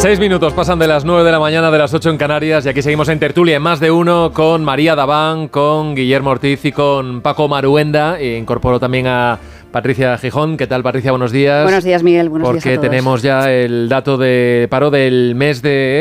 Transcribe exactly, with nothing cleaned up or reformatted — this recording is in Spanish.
Seis minutos pasan de las nueve de la mañana, de las ocho en Canarias, y aquí seguimos en tertulia en Más de Uno con María Daván, con Guillermo Ortiz y con Paco Maruenda. E incorporo también a Patricia Gijón. ¿Qué tal, Patricia? Buenos días. Buenos días, Miguel. Buenos días a todos. Porque tenemos ya el dato de paro del mes de